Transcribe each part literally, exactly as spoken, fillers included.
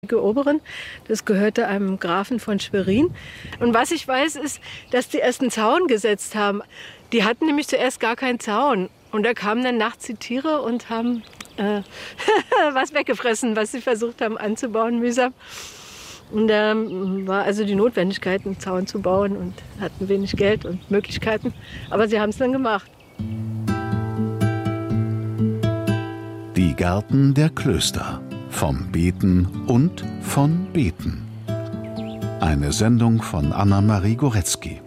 Oberen. Das gehörte einem Grafen von Schwerin. Und was ich weiß, ist, dass die erst einen Zaun gesetzt haben. Die hatten nämlich zuerst gar keinen Zaun. Und da kamen dann nachts die Tiere und haben äh, was weggefressen, was sie versucht haben anzubauen, mühsam. Und da ähm, war also die Notwendigkeit, einen Zaun zu bauen, und hatten wenig Geld und Möglichkeiten. Aber sie haben es dann gemacht. Die Gärten der Klöster. Vom Beten und von Beten. Eine Sendung von Anna-Marie Goretzky.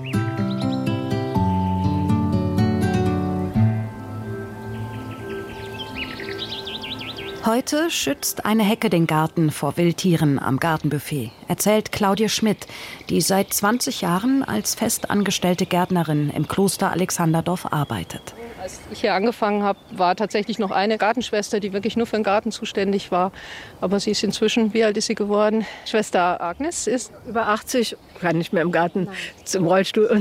Heute schützt eine Hecke den Garten vor Wildtieren am Gartenbuffet, erzählt Claudia Schmidt, die seit zwanzig Jahren als festangestellte Gärtnerin im Kloster Alexanderdorf arbeitet. Als ich hier angefangen habe, war tatsächlich noch eine Gartenschwester, die wirklich nur für den Garten zuständig war. Aber sie ist inzwischen, wie alt ist sie geworden? Schwester Agnes ist über achtzig, kann nicht mehr im Garten, zum Rollstuhl.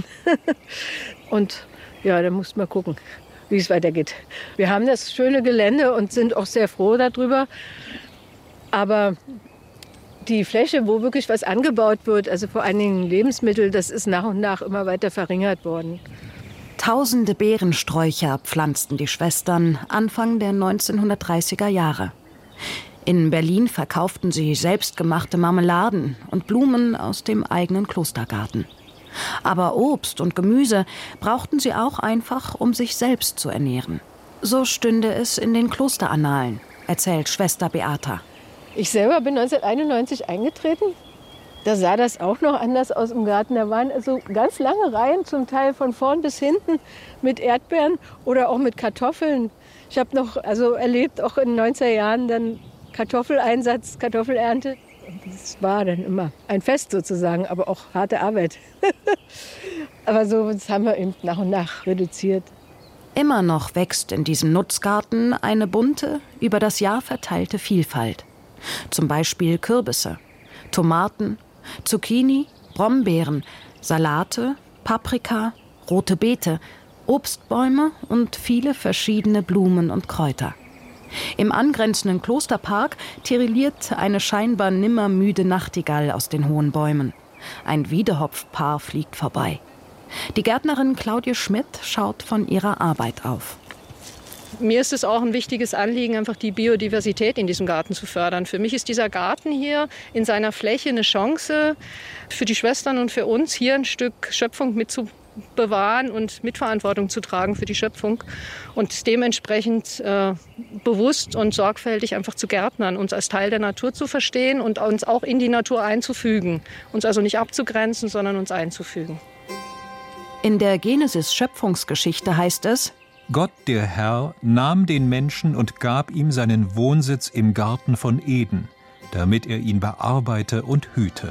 Und ja, da muss man gucken, wie es weitergeht. Wir haben das schöne Gelände und sind auch sehr froh darüber. Aber die Fläche, wo wirklich was angebaut wird, also vor allen Dingen Lebensmittel, das ist nach und nach immer weiter verringert worden. Tausende Beerensträucher pflanzten die Schwestern Anfang der neunzehnhundertdreißiger Jahre. In Berlin verkauften sie selbstgemachte Marmeladen und Blumen aus dem eigenen Klostergarten. Aber Obst und Gemüse brauchten sie auch einfach, um sich selbst zu ernähren. So stünde es in den Klosterannalen, erzählt Schwester Beata. Ich selber bin neunzehnhunderteinundneunzig eingetreten. Da sah das auch noch anders aus im Garten. Da waren also ganz lange Reihen, zum Teil von vorn bis hinten, mit Erdbeeren oder auch mit Kartoffeln. Ich habe noch also erlebt, auch in den neunziger Jahren, dann Kartoffeleinsatz, Kartoffelernte. Das war dann immer ein Fest sozusagen, aber auch harte Arbeit. Aber so, das haben wir eben nach und nach reduziert. Immer noch wächst in diesem Nutzgarten eine bunte, über das Jahr verteilte Vielfalt. Zum Beispiel Kürbisse, Tomaten, Zucchini, Brombeeren, Salate, Paprika, rote Beete, Obstbäume und viele verschiedene Blumen und Kräuter. Im angrenzenden Klosterpark tirilliert eine scheinbar nimmermüde Nachtigall aus den hohen Bäumen. Ein Wiedehopfpaar fliegt vorbei. Die Gärtnerin Claudia Schmidt schaut von ihrer Arbeit auf. Mir ist es auch ein wichtiges Anliegen, einfach die Biodiversität in diesem Garten zu fördern. Für mich ist dieser Garten hier in seiner Fläche eine Chance für die Schwestern und für uns, hier ein Stück Schöpfung mitzubewahren und Mitverantwortung zu tragen für die Schöpfung und dementsprechend äh, bewusst und sorgfältig einfach zu gärtnern, uns als Teil der Natur zu verstehen und uns auch in die Natur einzufügen. Uns also nicht abzugrenzen, sondern uns einzufügen. In der Genesis-Schöpfungsgeschichte heißt es: Gott, der Herr, nahm den Menschen und gab ihm seinen Wohnsitz im Garten von Eden, damit er ihn bearbeite und hüte.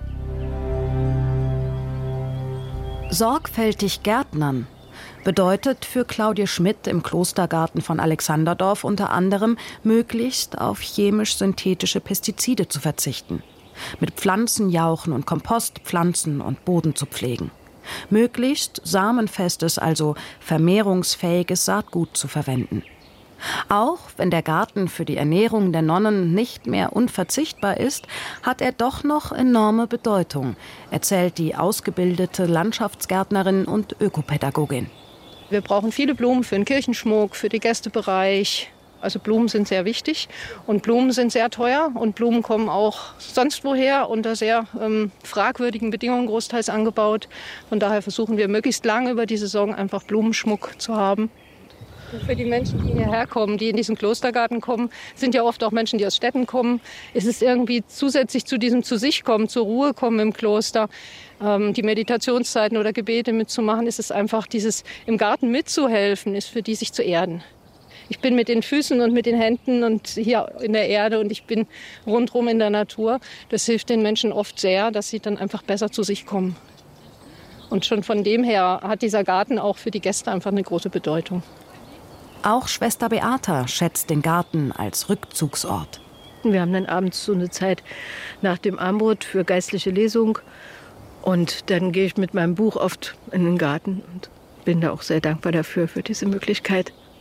Sorgfältig gärtnern bedeutet für Claudia Schmidt im Klostergarten von Alexanderdorf unter anderem, möglichst auf chemisch-synthetische Pestizide zu verzichten, mit Pflanzenjauchen und Kompost Pflanzen und Boden zu pflegen. Möglichst samenfestes, also vermehrungsfähiges Saatgut zu verwenden. Auch wenn der Garten für die Ernährung der Nonnen nicht mehr unverzichtbar ist, hat er doch noch enorme Bedeutung, erzählt die ausgebildete Landschaftsgärtnerin und Ökopädagogin. Wir brauchen viele Blumen für den Kirchenschmuck, für den Gästebereich. Also Blumen sind sehr wichtig und Blumen sind sehr teuer und Blumen kommen auch sonst woher unter sehr ähm, fragwürdigen Bedingungen großteils angebaut. Von daher versuchen wir möglichst lange über die Saison einfach Blumenschmuck zu haben. Und für die Menschen, die hierher kommen, die in diesen Klostergarten kommen, sind ja oft auch Menschen, die aus Städten kommen. Es ist irgendwie zusätzlich zu diesem zu sich kommen, zur Ruhe kommen im Kloster, ähm, die Meditationszeiten oder Gebete mitzumachen, ist es einfach dieses im Garten mitzuhelfen, ist für die sich zu erden. Ich bin mit den Füßen und mit den Händen und hier in der Erde und ich bin rundherum in der Natur. Das hilft den Menschen oft sehr, dass sie dann einfach besser zu sich kommen. Und schon von dem her hat dieser Garten auch für die Gäste einfach eine große Bedeutung. Auch Schwester Beata schätzt den Garten als Rückzugsort. Wir haben dann abends so eine Zeit nach dem Armbrot für geistliche Lesung. Und dann gehe ich mit meinem Buch oft in den Garten und bin da auch sehr dankbar dafür, für diese Möglichkeit.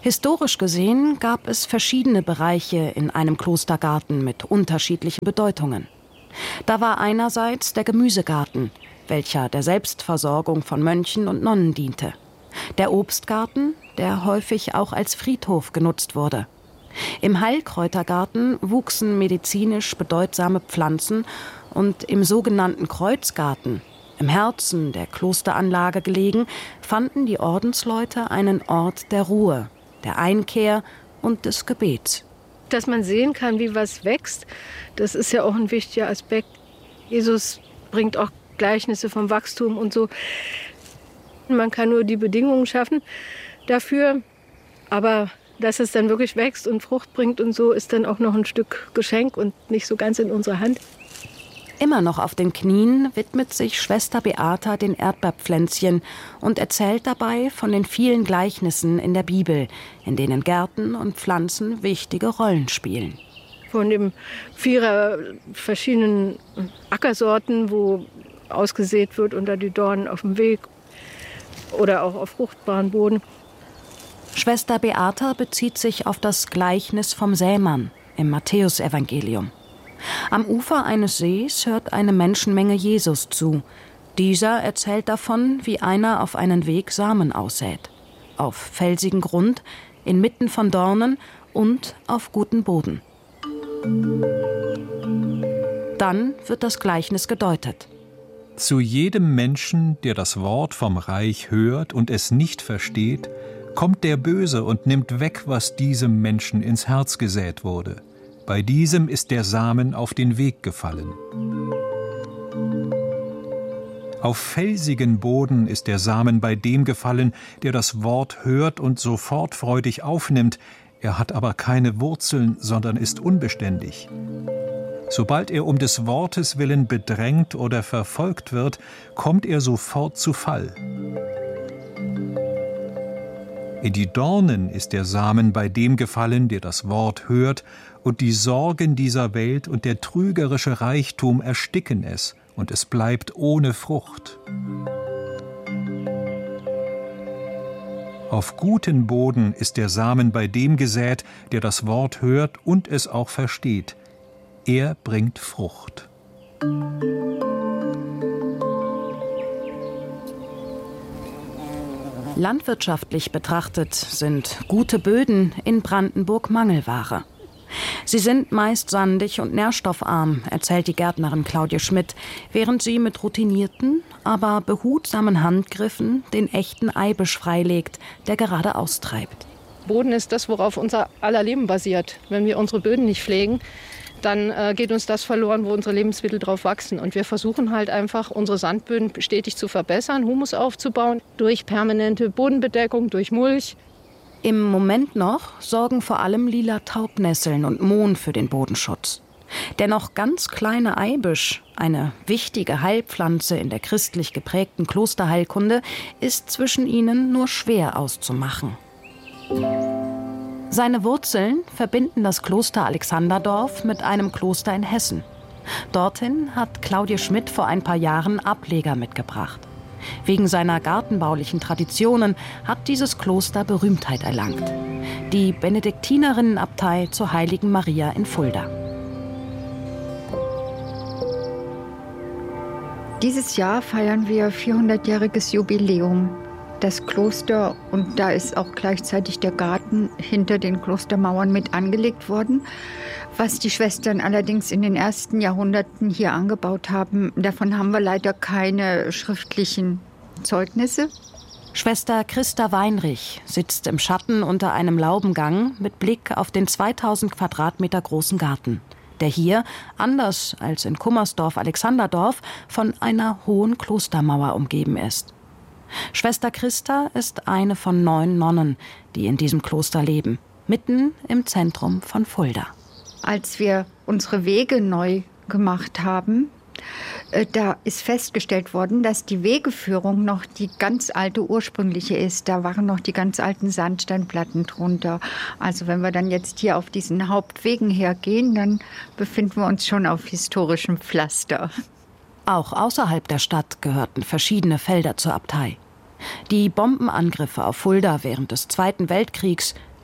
Historisch gesehen gab es verschiedene Bereiche in einem Klostergarten mit unterschiedlichen Bedeutungen. Da war einerseits der Gemüsegarten, welcher der Selbstversorgung von Mönchen und Nonnen diente. Der Obstgarten, der häufig auch als Friedhof genutzt wurde. Im Heilkräutergarten wuchsen medizinisch bedeutsame Pflanzen und im sogenannten Kreuzgarten, im Herzen der Klosteranlage gelegen, fanden die Ordensleute einen Ort der Ruhe, der Einkehr und des Gebets. Dass man sehen kann, wie was wächst, das ist ja auch ein wichtiger Aspekt. Jesus bringt auch Gleichnisse vom Wachstum und so. Man kann nur die Bedingungen schaffen dafür, aber dass es dann wirklich wächst und Frucht bringt und so, ist dann auch noch ein Stück Geschenk und nicht so ganz in unserer Hand. Immer noch auf den Knien widmet sich Schwester Beata den Erdbeerpflänzchen und erzählt dabei von den vielen Gleichnissen in der Bibel, in denen Gärten und Pflanzen wichtige Rollen spielen. Von den vierer verschiedenen Ackersorten, wo ausgesät wird unter die Dornen auf dem Weg oder auch auf fruchtbaren Boden. Schwester Beata bezieht sich auf das Gleichnis vom Sämann im Matthäusevangelium. Am Ufer eines Sees hört eine Menschenmenge Jesus zu. Dieser erzählt davon, wie einer auf einen Weg Samen aussät. Auf felsigen Grund, inmitten von Dornen und auf guten Boden. Dann wird das Gleichnis gedeutet. Zu jedem Menschen, der das Wort vom Reich hört und es nicht versteht, kommt der Böse und nimmt weg, was diesem Menschen ins Herz gesät wurde. Bei diesem ist der Samen auf den Weg gefallen. Auf felsigen Boden ist der Samen bei dem gefallen, der das Wort hört und sofort freudig aufnimmt. Er hat aber keine Wurzeln, sondern ist unbeständig. Sobald er um des Wortes willen bedrängt oder verfolgt wird, kommt er sofort zu Fall. In die Dornen ist der Samen bei dem gefallen, der das Wort hört, und die Sorgen dieser Welt und der trügerische Reichtum ersticken es, und es bleibt ohne Frucht. Auf guten Boden ist der Samen bei dem gesät, der das Wort hört und es auch versteht. Er bringt Frucht. Landwirtschaftlich betrachtet sind gute Böden in Brandenburg Mangelware. Sie sind meist sandig und nährstoffarm, erzählt die Gärtnerin Claudia Schmidt, während sie mit routinierten, aber behutsamen Handgriffen den echten Eibisch freilegt, der gerade austreibt. Boden ist das, worauf unser aller Leben basiert. Wenn wir unsere Böden nicht pflegen, dann äh, geht uns das verloren, wo unsere Lebensmittel drauf wachsen. Und wir versuchen halt einfach, unsere Sandböden stetig zu verbessern, Humus aufzubauen, durch permanente Bodenbedeckung, durch Mulch. Im Moment noch sorgen vor allem lila Taubnesseln und Mohn für den Bodenschutz. Der noch ganz kleine Eibisch, eine wichtige Heilpflanze in der christlich geprägten Klosterheilkunde, ist zwischen ihnen nur schwer auszumachen. Seine Wurzeln verbinden das Kloster Alexanderdorf mit einem Kloster in Hessen. Dorthin hat Claudia Schmidt vor ein paar Jahren Ableger mitgebracht. Wegen seiner gartenbaulichen Traditionen hat dieses Kloster Berühmtheit erlangt. Die Benediktinerinnenabtei zur Heiligen Maria in Fulda. Dieses Jahr feiern wir vierhundertjähriges Jubiläum. Das Kloster, und da ist auch gleichzeitig der Garten hinter den Klostermauern mit angelegt worden. Was die Schwestern allerdings in den ersten Jahrhunderten hier angebaut haben, davon haben wir leider keine schriftlichen Zeugnisse. Schwester Christa Weinrich sitzt im Schatten unter einem Laubengang mit Blick auf den zweitausend Quadratmeter großen Garten, der hier, anders als in Kummersdorf-Alexanderdorf, von einer hohen Klostermauer umgeben ist. Schwester Christa ist eine von neun Nonnen, die in diesem Kloster leben, mitten im Zentrum von Fulda. Als wir unsere Wege neu gemacht haben, da ist festgestellt worden, dass die Wegeführung noch die ganz alte ursprüngliche ist. Da waren noch die ganz alten Sandsteinplatten drunter. Also wenn wir dann jetzt hier auf diesen Hauptwegen hergehen, dann befinden wir uns schon auf historischem Pflaster. Auch außerhalb der Stadt gehörten verschiedene Felder zur Abtei. Die Bombenangriffe auf Fulda während des Zweiten Weltkriegs,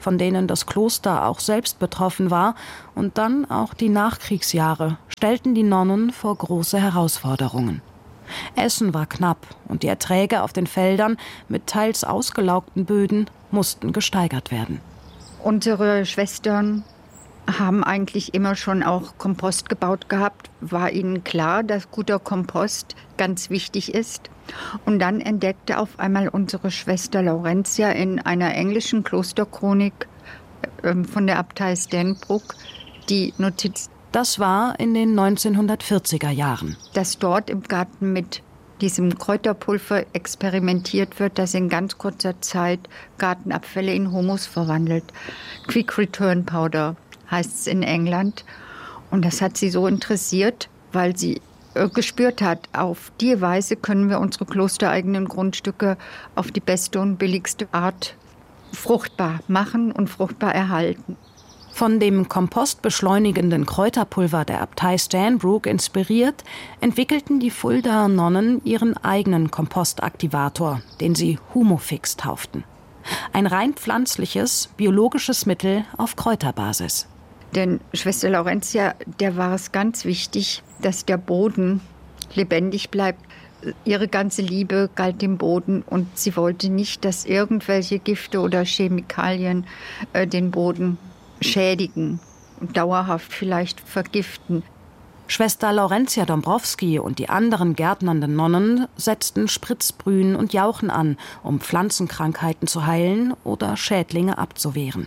von denen das Kloster auch selbst betroffen war, und dann auch die Nachkriegsjahre stellten die Nonnen vor große Herausforderungen. Essen war knapp und die Erträge auf den Feldern mit teils ausgelaugten Böden mussten gesteigert werden. Unsere Schwestern haben eigentlich immer schon auch Kompost gebaut gehabt. War ihnen klar, dass guter Kompost ganz wichtig ist. Und dann entdeckte auf einmal unsere Schwester Laurentia in einer englischen Klosterchronik äh, von der Abtei Stanbrook die Notiz, das war in den neunzehnhundertvierziger Jahren. Dass dort im Garten mit diesem Kräuterpulver experimentiert wird, das in ganz kurzer Zeit Gartenabfälle in Humus verwandelt. Quick Return Powder heißt es in England. Und das hat sie so interessiert, weil sie äh, gespürt hat, auf die Weise können wir unsere klostereigenen Grundstücke auf die beste und billigste Art fruchtbar machen und fruchtbar erhalten. Von dem kompostbeschleunigenden Kräuterpulver der Abtei Stanbrook inspiriert, entwickelten die Fuldaer Nonnen ihren eigenen Kompostaktivator, den sie Humofix tauften. Ein rein pflanzliches, biologisches Mittel auf Kräuterbasis. Denn Schwester Laurentia, der war es ganz wichtig, dass der Boden lebendig bleibt. Ihre ganze Liebe galt dem Boden und sie wollte nicht, dass irgendwelche Gifte oder Chemikalien äh, den Boden schädigen und dauerhaft vielleicht vergiften. Schwester Laurentia Dombrowski und die anderen gärtnernden Nonnen setzten Spritzbrühen und Jauchen an, um Pflanzenkrankheiten zu heilen oder Schädlinge abzuwehren.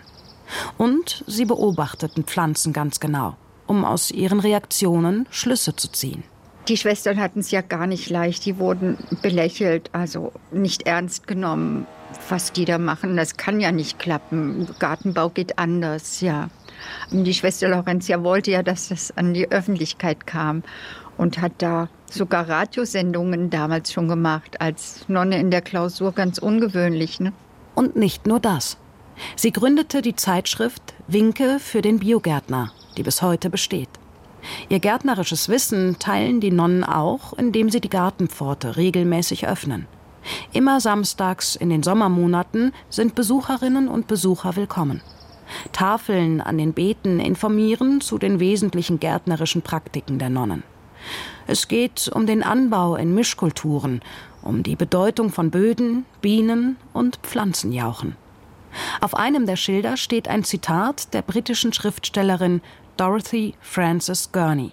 Und sie beobachteten Pflanzen ganz genau, um aus ihren Reaktionen Schlüsse zu ziehen. Die Schwestern hatten es ja gar nicht leicht. Die wurden belächelt, also nicht ernst genommen, was die da machen. Das kann ja nicht klappen. Gartenbau geht anders, ja. Und die Schwester Laurentia wollte ja, dass das an die Öffentlichkeit kam und hat da sogar Radiosendungen damals schon gemacht, als Nonne in der Klausur, ganz ungewöhnlich, ne? Und nicht nur das. Sie gründete die Zeitschrift Winke für den Biogärtner, die bis heute besteht. Ihr gärtnerisches Wissen teilen die Nonnen auch, indem sie die Gartenpforte regelmäßig öffnen. Immer samstags in den Sommermonaten sind Besucherinnen und Besucher willkommen. Tafeln an den Beeten informieren zu den wesentlichen gärtnerischen Praktiken der Nonnen. Es geht um den Anbau in Mischkulturen, um die Bedeutung von Böden, Bienen und Pflanzenjauchen. Auf einem der Schilder steht ein Zitat der britischen Schriftstellerin Dorothy Frances Gurney.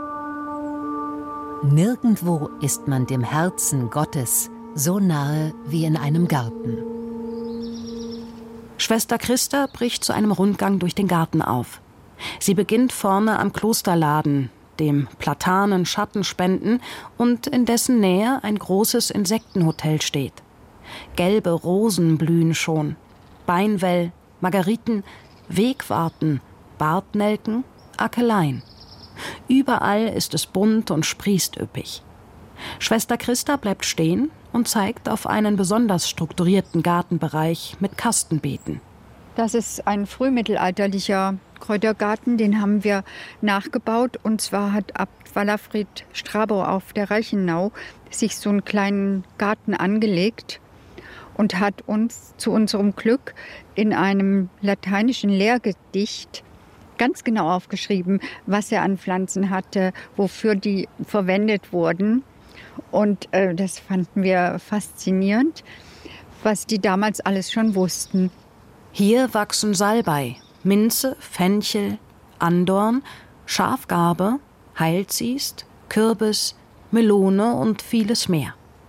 Nirgendwo ist man dem Herzen Gottes so nahe wie in einem Garten. Schwester Christa bricht zu einem Rundgang durch den Garten auf. Sie beginnt vorne am Klosterladen, dem Platanen Schatten spenden und in dessen Nähe ein großes Insektenhotel steht. Gelbe Rosen blühen schon, Beinwell, Margeriten, Wegwarten, Bartnelken, Akeleien. Überall ist es bunt und sprießt üppig. Schwester Christa bleibt stehen und zeigt auf einen besonders strukturierten Gartenbereich mit Kastenbeeten. Das ist ein frühmittelalterlicher Kräutergarten, den haben wir nachgebaut. Und zwar hat Abt Walafrid Strabo auf der Reichenau sich so einen kleinen Garten angelegt und hat uns zu unserem Glück in einem lateinischen Lehrgedicht ganz genau aufgeschrieben, was er an Pflanzen hatte, wofür die verwendet wurden. Und äh, das fanden wir faszinierend, was die damals alles schon wussten. Hier wachsen Salbei, Minze, Fenchel, Andorn, Schafgarbe, Heilziest, Kürbis, Melone und vieles mehr.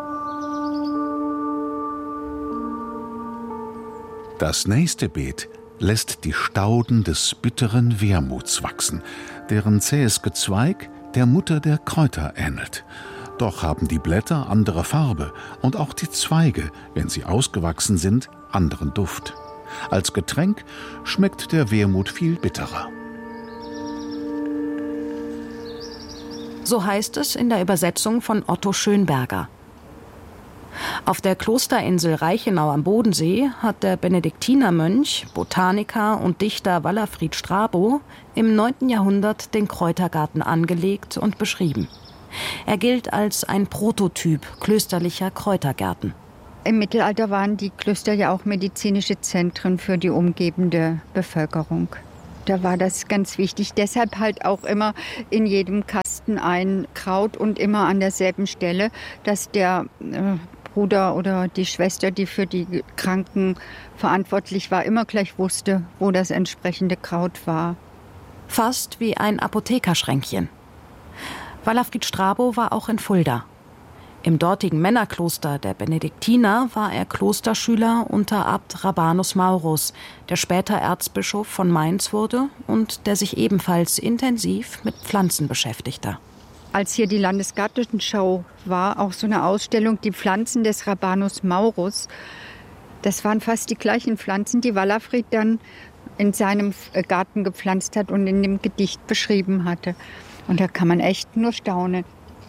Das nächste Beet lässt die Stauden des bitteren Wermuts wachsen, deren zähes Gezweig der Mutter der Kräuter ähnelt. Doch haben die Blätter andere Farbe und auch die Zweige, wenn sie ausgewachsen sind, anderen Duft. Als Getränk schmeckt der Wermut viel bitterer. So heißt es in der Übersetzung von Otto Schönberger. Auf der Klosterinsel Reichenau am Bodensee hat der Benediktinermönch, Botaniker und Dichter Walafrid Strabo im neunten Jahrhundert den Kräutergarten angelegt und beschrieben. Er gilt als ein Prototyp klösterlicher Kräutergärten. Im Mittelalter waren die Klöster ja auch medizinische Zentren für die umgebende Bevölkerung. Da war das ganz wichtig. Deshalb halt auch immer in jedem Kasten ein Kraut und immer an derselben Stelle, dass der äh, Bruder oder die Schwester, die für die Kranken verantwortlich war, immer gleich wusste, wo das entsprechende Kraut war. Fast wie ein Apothekerschränkchen. Walafrid Strabo war auch in Fulda. Im dortigen Männerkloster der Benediktiner war er Klosterschüler unter Abt Rabanus Maurus, der später Erzbischof von Mainz wurde und der sich ebenfalls intensiv mit Pflanzen beschäftigte. Als hier die Landesgartenschau war, auch so eine Ausstellung, die Pflanzen des Rabanus Maurus, das waren fast die gleichen Pflanzen, die Walafrid dann in seinem Garten gepflanzt hat und in dem Gedicht beschrieben hatte. Und da kann man echt nur staunen.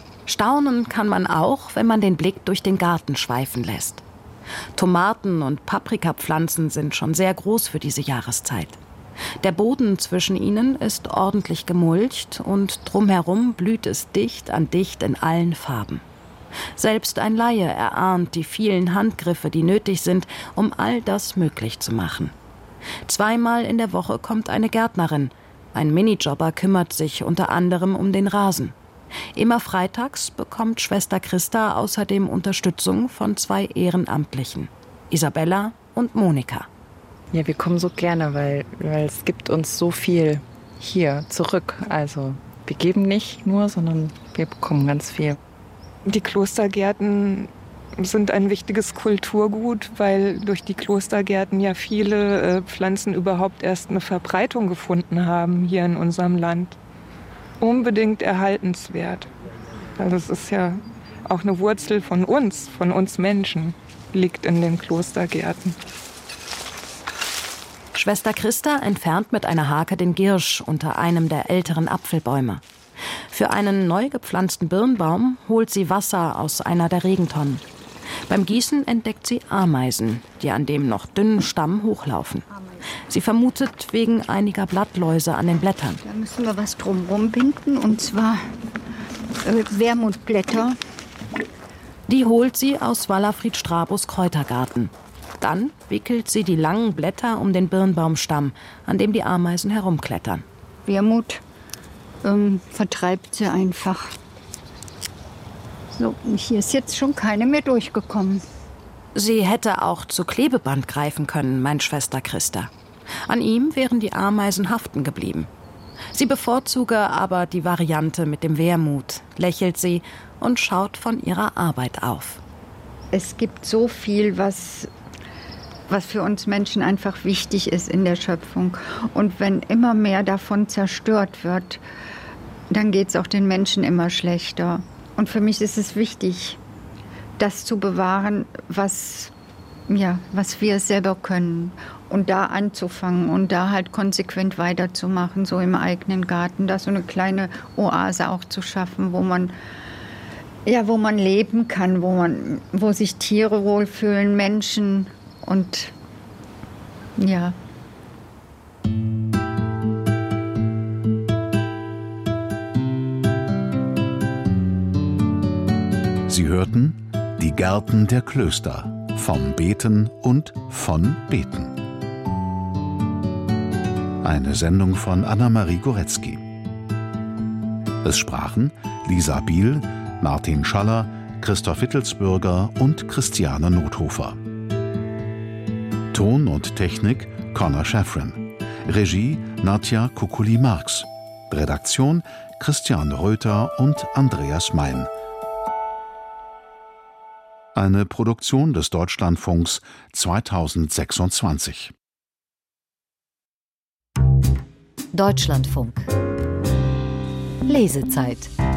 Staunen kann man auch, wenn man den Blick durch den Garten schweifen lässt. Tomaten- und Paprikapflanzen sind schon sehr groß für diese Jahreszeit. Der Boden zwischen ihnen ist ordentlich gemulcht und drumherum blüht es dicht an dicht in allen Farben. Selbst ein Laie erahnt die vielen Handgriffe, die nötig sind, um all das möglich zu machen. Zweimal in der Woche kommt eine Gärtnerin. Ein Minijobber kümmert sich unter anderem um den Rasen. Immer freitags bekommt Schwester Christa außerdem Unterstützung von zwei Ehrenamtlichen, Isabella und Monika. Ja, wir kommen so gerne, weil, weil es gibt uns so viel hier zurück. Also wir geben nicht nur, sondern wir bekommen ganz viel. Die Klostergärten sind ein wichtiges Kulturgut, weil durch die Klostergärten ja viele äh, Pflanzen überhaupt erst eine Verbreitung gefunden haben hier in unserem Land. Unbedingt erhaltenswert. Also es ist ja auch eine Wurzel von uns, von uns Menschen, liegt in den Klostergärten. Schwester Christa entfernt mit einer Hake den Giersch unter einem der älteren Apfelbäume. Für einen neu gepflanzten Birnbaum holt sie Wasser aus einer der Regentonnen. Beim Gießen entdeckt sie Ameisen, die an dem noch dünnen Stamm hochlaufen. Sie vermutet wegen einiger Blattläuse an den Blättern. Da müssen wir was drumherum binden, und zwar äh, Wermutblätter. Die holt sie aus Walafrid Strabos Kräutergarten. Dann wickelt sie die langen Blätter um den Birnbaumstamm, an dem die Ameisen herumklettern. Wermut ähm, vertreibt sie einfach. So, hier ist jetzt schon keine mehr durchgekommen. Sie hätte auch zu Klebeband greifen können, meint Schwester Christa. An ihm wären die Ameisen haften geblieben. Sie bevorzuge aber die Variante mit dem Wermut, lächelt sie und schaut von ihrer Arbeit auf. Es gibt so viel, was, was für uns Menschen einfach wichtig ist in der Schöpfung. Und wenn immer mehr davon zerstört wird, dann geht es auch den Menschen immer schlechter. Und für mich ist es wichtig, das zu bewahren, was, ja, was wir selber können. Und da anzufangen und da halt konsequent weiterzumachen, so im eigenen Garten, da so eine kleine Oase auch zu schaffen, wo man, ja, wo man leben kann, wo man, wo sich Tiere wohlfühlen, Menschen und ja. Sie hörten Die Gärten der Klöster vom Beten und von Beten. Eine Sendung von Anna-Marie Goretzky. Es sprachen Lisa Biel, Martin Schaller, Christoph Wittelsbürger und Christiane Nothofer. Ton und Technik Connor Shafran. Regie Nadja Kukuli-Marx. Redaktion Christian Röther und Andreas Mein. Eine Produktion des Deutschlandfunks zweitausendsechsundzwanzig. Deutschlandfunk. Lesezeit.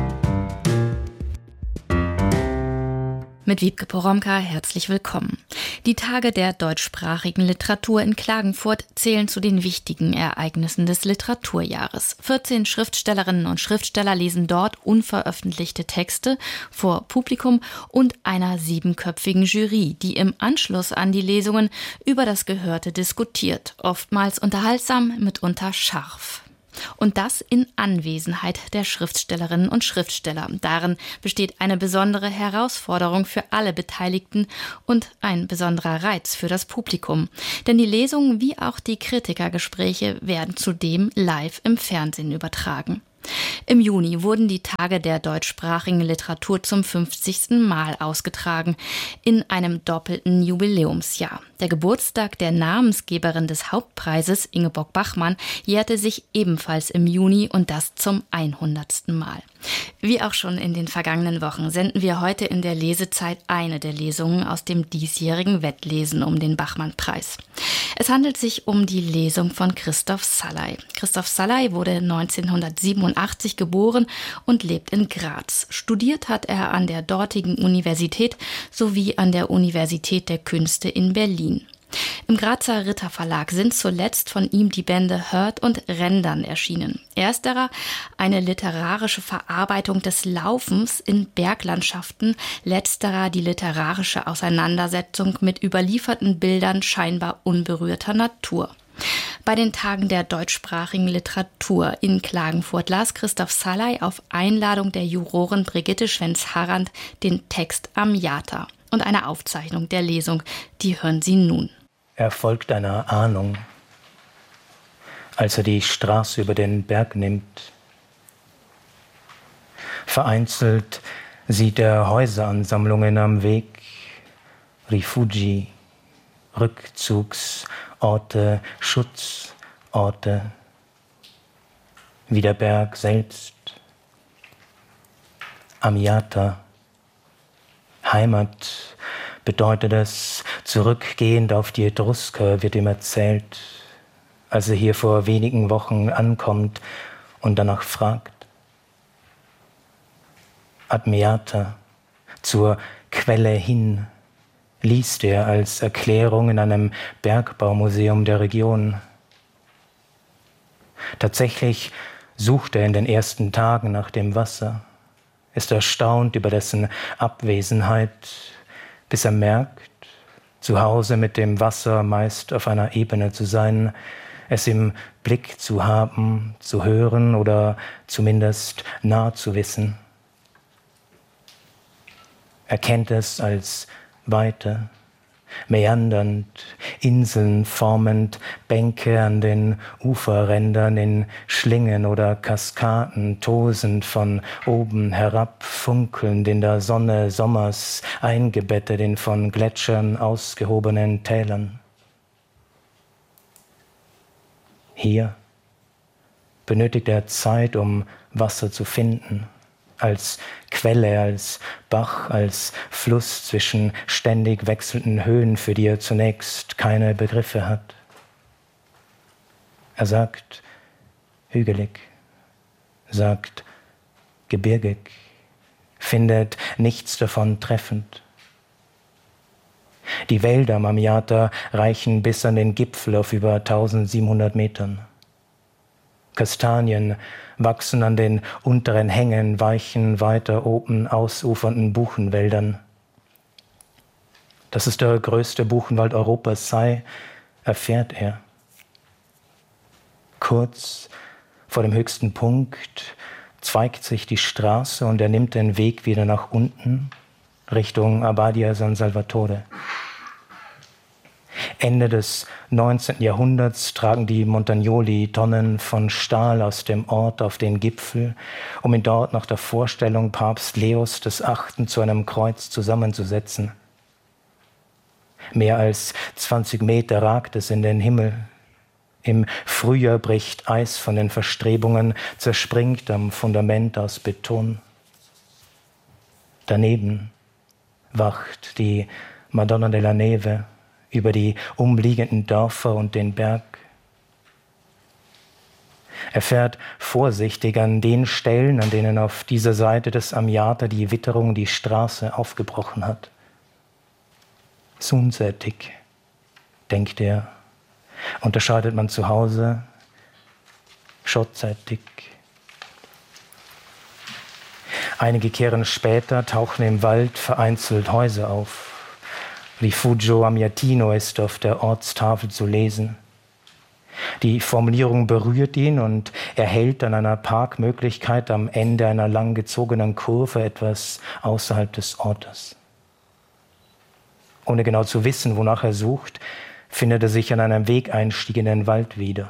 Mit Wiebke Poromka herzlich willkommen. Die Tage der deutschsprachigen Literatur in Klagenfurt zählen zu den wichtigen Ereignissen des Literaturjahres. vierzehn Schriftstellerinnen und Schriftsteller lesen dort unveröffentlichte Texte vor Publikum und einer siebenköpfigen Jury, die im Anschluss an die Lesungen über das Gehörte diskutiert, oftmals unterhaltsam, mitunter scharf. Und das in Anwesenheit der Schriftstellerinnen und Schriftsteller. Darin besteht eine besondere Herausforderung für alle Beteiligten und ein besonderer Reiz für das Publikum. Denn die Lesungen wie auch die Kritikergespräche werden zudem live im Fernsehen übertragen. Im Juni wurden die Tage der deutschsprachigen Literatur zum fünfzigsten Mal ausgetragen, in einem doppelten Jubiläumsjahr. Der Geburtstag der Namensgeberin des Hauptpreises, Ingeborg Bachmann, jährte sich ebenfalls im Juni und das zum hundertsten Mal. Wie auch schon in den vergangenen Wochen senden wir heute in der Lesezeit eine der Lesungen aus dem diesjährigen Wettlesen um den Bachmann-Preis. Es handelt sich um die Lesung von Christoph Szalay. Christoph Szalay wurde neunzehnhundertsiebenundachtzig geboren und lebt in Graz. Studiert hat er an der dortigen Universität sowie an der Universität der Künste in Berlin. Im Grazer Ritter Verlag sind zuletzt von ihm die Bände Hört und Rendern erschienen. Ersterer eine literarische Verarbeitung des Laufens in Berglandschaften, letzterer die literarische Auseinandersetzung mit überlieferten Bildern scheinbar unberührter Natur. Bei den Tagen der deutschsprachigen Literatur in Klagenfurt las Christoph Szalay auf Einladung der Jurorin Brigitte Schwenz-Harrand den Text Amjata und eine Aufzeichnung der Lesung, die hören Sie nun. Er folgt einer Ahnung, als er die Straße über den Berg nimmt. Vereinzelt sieht er Häuseransammlungen am Weg, Rifugi, Rückzugsorte, Schutzorte, wie der Berg selbst. Amjata, Heimat bedeutet es, zurückgehend auf die Etrusker, wird ihm erzählt, als er hier vor wenigen Wochen ankommt und danach fragt. Admeata, zur Quelle hin, liest er als Erklärung in einem Bergbaumuseum der Region. Tatsächlich sucht er in den ersten Tagen nach dem Wasser, ist erstaunt über dessen Abwesenheit, bis er merkt, zu Hause mit dem Wasser meist auf einer Ebene zu sein, es im Blick zu haben, zu hören oder zumindest nah zu wissen. Er kennt es als Weite, meandernd, Inseln formend, Bänke an den Uferrändern in Schlingen oder Kaskaden, tosend von oben herab, funkelnd in der Sonne Sommers, eingebettet in von Gletschern ausgehobenen Tälern. Hier benötigt er Zeit, um Wasser zu finden, als Quelle, als Bach, als Fluss zwischen ständig wechselnden Höhen, für die er zunächst keine Begriffe hat. Er sagt hügelig, sagt gebirgig, findet nichts davon treffend. Die Wälder am Amjata reichen bis an den Gipfel auf über eintausendsiebenhundert Metern. Kastanien wachsen an den unteren Hängen, weichen weiter oben ausufernden Buchenwäldern. Dass es der größte Buchenwald Europas sei, erfährt er. Kurz vor dem höchsten Punkt zweigt sich die Straße und er nimmt den Weg wieder nach unten, Richtung Abbadia San Salvatore. Ende des neunzehnten Jahrhunderts tragen die Montagnoli Tonnen von Stahl aus dem Ort auf den Gipfel, um ihn dort nach der Vorstellung Papst Leos des Achten zu einem Kreuz zusammenzusetzen. Mehr als zwanzig Meter ragt es in den Himmel. Im Frühjahr bricht Eis von den Verstrebungen, zerspringt am Fundament aus Beton. Daneben wacht die Madonna della Neve über die umliegenden Dörfer und den Berg. Er fährt vorsichtig an den Stellen, an denen auf dieser Seite des Amjata die Witterung die Straße aufgebrochen hat. Sunsätig, denkt er, unterscheidet man zu Hause, schottseitig. Einige Kehren später tauchen im Wald vereinzelt Häuser auf. Rifugio Amjatino ist auf der Ortstafel zu lesen. Die Formulierung berührt ihn und er hält an einer Parkmöglichkeit am Ende einer langgezogenen Kurve etwas außerhalb des Ortes. Ohne genau zu wissen, wonach er sucht, findet er sich an einem Wegeinstieg in den Wald wieder.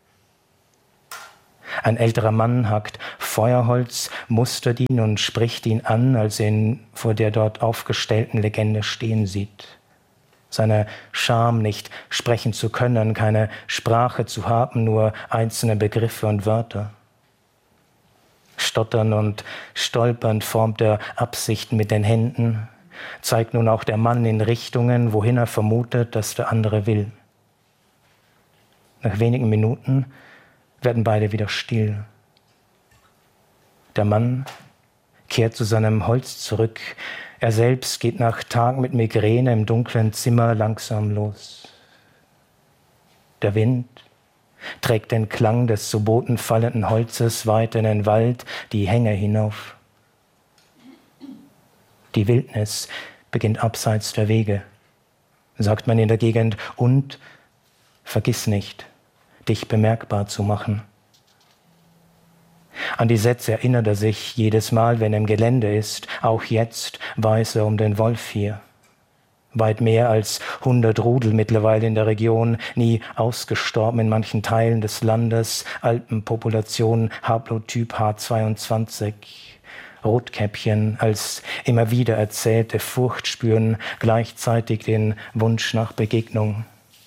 Ein älterer Mann hackt Feuerholz, mustert ihn und spricht ihn an, als er ihn vor der dort aufgestellten Legende stehen sieht. Seine Scham, nicht sprechen zu können, keine Sprache zu haben, nur einzelne Begriffe und Wörter. Stotternd und stolpernd formt er Absichten mit den Händen, zeigt nun auch der Mann in Richtungen, wohin er vermutet, dass der andere will. Nach wenigen Minuten werden beide wieder still. Der Mann kehrt zu seinem Holz zurück. Er selbst geht nach Tagen mit Migräne im dunklen Zimmer langsam los. Der Wind trägt den Klang des zu Boden fallenden Holzes weit in den Wald, die Hänge hinauf. Die Wildnis beginnt abseits der Wege, sagt man in der Gegend, und vergiss nicht, dich bemerkbar zu machen. An die Sätze erinnert er sich jedes Mal, wenn er im Gelände ist. Auch jetzt weiß er um den Wolf hier. Weit mehr als hundert Rudel mittlerweile in der Region, nie ausgestorben in manchen Teilen des Landes, Alpenpopulation, Haplotyp H zweiundzwanzig. Rotkäppchen als immer wieder erzählte Furcht spüren, gleichzeitig den Wunsch nach Begegnung.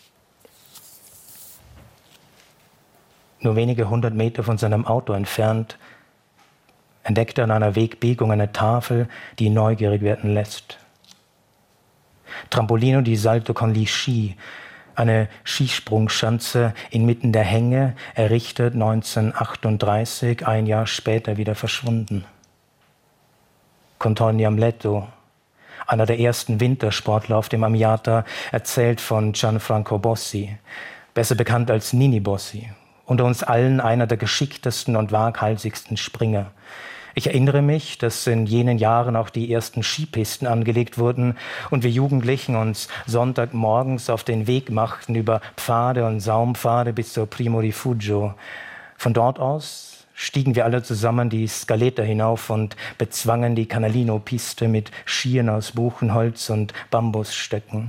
Nur wenige hundert Meter von seinem Auto entfernt entdeckt er an einer Wegbiegung eine Tafel, die ihn neugierig werden lässt. Trampolino di Salto con gli Sci, eine Skisprungschanze inmitten der Hänge, errichtet neunzehnhundertachtunddreißig, ein Jahr später wieder verschwunden. Contoni Amleto, einer der ersten Wintersportler auf dem Amiata, erzählt von Gianfranco Bossi, besser bekannt als Nini Bossi, unter uns allen einer der geschicktesten und waghalsigsten Springer. Ich erinnere mich, dass in jenen Jahren auch die ersten Skipisten angelegt wurden und wir Jugendlichen uns Sonntagmorgens auf den Weg machten über Pfade und Saumpfade bis zur Primo Rifugio. Von dort aus stiegen wir alle zusammen die Scaletta hinauf und bezwangen die Canalino-Piste mit Skiern aus Buchenholz und Bambusstöcken.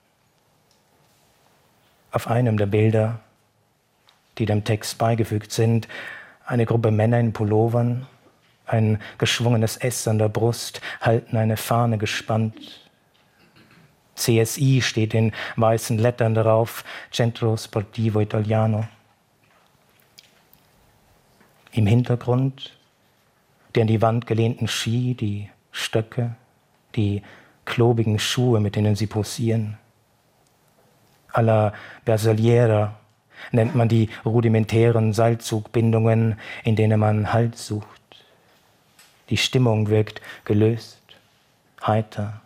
Auf einem der Bilder, die dem Text beigefügt sind, eine Gruppe Männer in Pullovern, ein geschwungenes S an der Brust, halten eine Fahne gespannt. C S I steht in weißen Lettern darauf, Centro Sportivo Italiano. Im Hintergrund die an die Wand gelehnten Ski, die Stöcke, die klobigen Schuhe, mit denen sie posieren. Alla Bersagliera nennt man die rudimentären Seilzugbindungen, in denen man Halt sucht. Die Stimmung wirkt gelöst, heiter.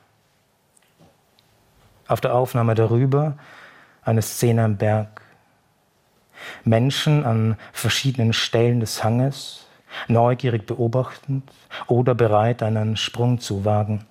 Auf der Aufnahme darüber eine Szene am Berg. Menschen an verschiedenen Stellen des Hanges, neugierig beobachtend oder bereit, einen Sprung zu wagen.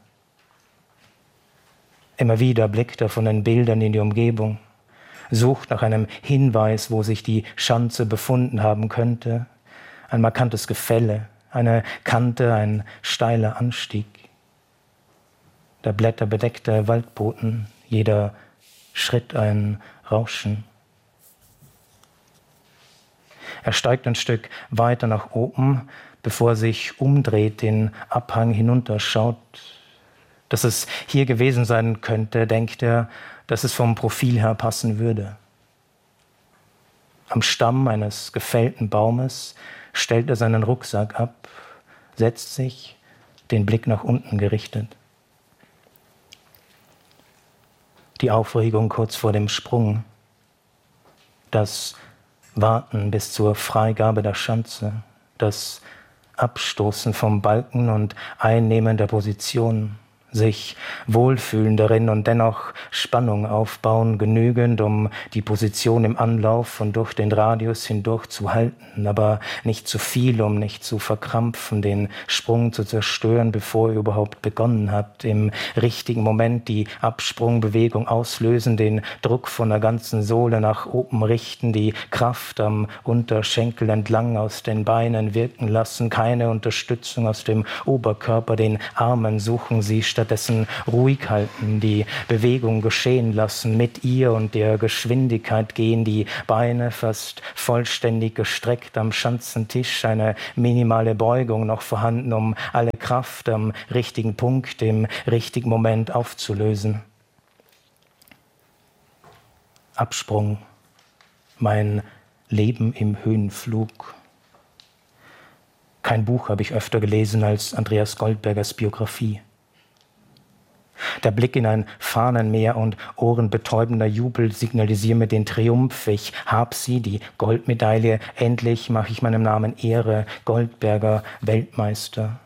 Immer wieder blickt er von den Bildern in die Umgebung, sucht nach einem Hinweis, wo sich die Schanze befunden haben könnte. Ein markantes Gefälle, eine Kante, ein steiler Anstieg. Der blätterbedeckte Waldboden, jeder Schritt ein Rauschen. Er steigt ein Stück weiter nach oben, bevor er sich umdreht, den Abhang hinunterschaut. Dass es hier gewesen sein könnte, denkt er, dass es vom Profil her passen würde. Am Stamm eines gefällten Baumes stellt er seinen Rucksack ab, setzt sich, den Blick nach unten gerichtet. Die Aufregung kurz vor dem Sprung, das Warten bis zur Freigabe der Schanze, das Abstoßen vom Balken und Einnehmen der Position, sich wohlfühlen darin und dennoch Spannung aufbauen, genügend, um die Position im Anlauf und durch den Radius hindurch zu halten, aber nicht zu viel, um nicht zu verkrampfen, den Sprung zu zerstören, bevor er überhaupt begonnen hat, im richtigen Moment die Absprungbewegung auslösen, den Druck von der ganzen Sohle nach oben richten, die Kraft am Unterschenkel entlang aus den Beinen wirken lassen, keine Unterstützung aus dem Oberkörper, den Armen suchen sie, stattdessen ruhig halten, die Bewegung geschehen lassen, mit ihr und der Geschwindigkeit gehen, die Beine fast vollständig gestreckt am Schanzentisch, eine minimale Beugung noch vorhanden, um alle Kraft am richtigen Punkt, im richtigen Moment aufzulösen. Absprung, mein Leben im Höhenflug. Kein Buch habe ich öfter gelesen als Andreas Goldbergers Biografie. Der Blick in ein Fahnenmeer und ohrenbetäubender Jubel signalisieren mir den Triumph. Ich hab sie, die Goldmedaille. Endlich mache ich meinem Namen Ehre. Goldberger Weltmeister.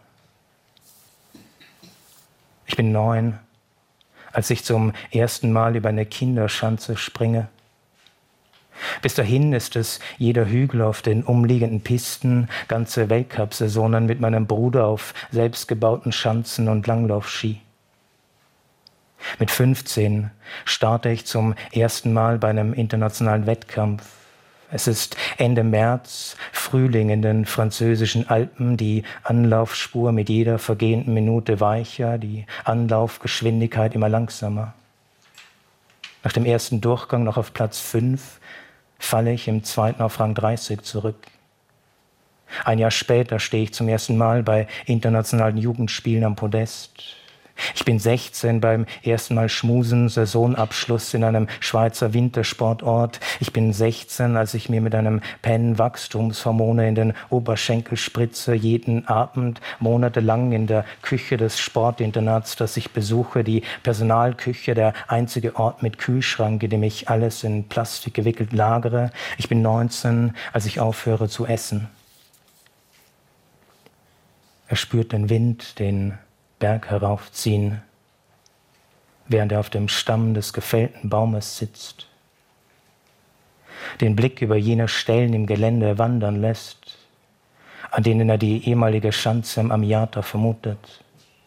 Ich bin neun, als ich zum ersten Mal über eine Kinderschanze springe. Bis dahin ist es jeder Hügel auf den umliegenden Pisten, ganze Weltcup-Saisonen mit meinem Bruder auf selbstgebauten Schanzen und Langlaufski. Mit fünfzehn starte ich zum ersten Mal bei einem internationalen Wettkampf. Es ist Ende März, Frühling in den französischen Alpen, die Anlaufspur mit jeder vergehenden Minute weicher, die Anlaufgeschwindigkeit immer langsamer. Nach dem ersten Durchgang noch auf Platz fünf falle ich im zweiten auf Rang dreißig zurück. Ein Jahr später stehe ich zum ersten Mal bei internationalen Jugendspielen am Podest. Ich bin sechzehn beim ersten Mal schmusen, Saisonabschluss in einem Schweizer Wintersportort. Ich bin sechzehn, als ich mir mit einem Pen Wachstumshormone in den Oberschenkel spritze, jeden Abend monatelang in der Küche des Sportinternats, das ich besuche, die Personalküche, der einzige Ort mit Kühlschrank, in dem ich alles in Plastik gewickelt lagere. Ich bin neunzehn, als ich aufhöre zu essen. Er spürt den Wind, den Berg heraufziehen, während er auf dem Stamm des gefällten Baumes sitzt, den Blick über jene Stellen im Gelände wandern lässt, an denen er die ehemalige Schanze im Amiata vermutet.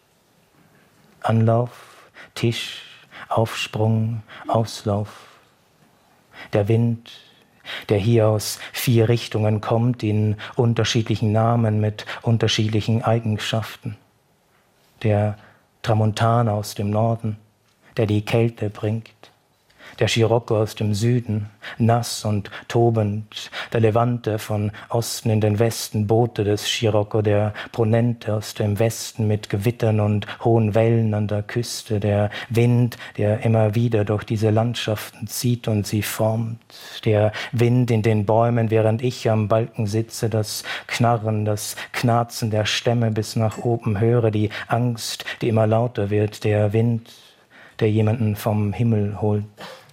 Anlauf, Tisch, Aufsprung, Auslauf. Der Wind, der hier aus vier Richtungen kommt, in unterschiedlichen Namen mit unterschiedlichen Eigenschaften. Der Tramontana aus dem Norden, der die Kälte bringt. Der Scirocco aus dem Süden, nass und tobend. Der Levante von Osten in den Westen, Boote des Scirocco. Der Ponente aus dem Westen mit Gewittern und hohen Wellen an der Küste. Der Wind, der immer wieder durch diese Landschaften zieht und sie formt. Der Wind in den Bäumen, während ich am Balken sitze. Das Knarren, das Knarzen der Stämme bis nach oben höre. Die Angst, die immer lauter wird. Der Wind, der jemanden vom Himmel holt.